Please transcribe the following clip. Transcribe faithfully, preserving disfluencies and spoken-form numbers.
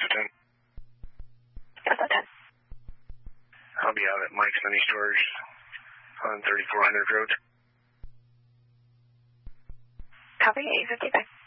Delta ten. Delta ten. I'll be out at Mike's Mini Stores on thirty-four hundred Road. Copy, eight fifty-five.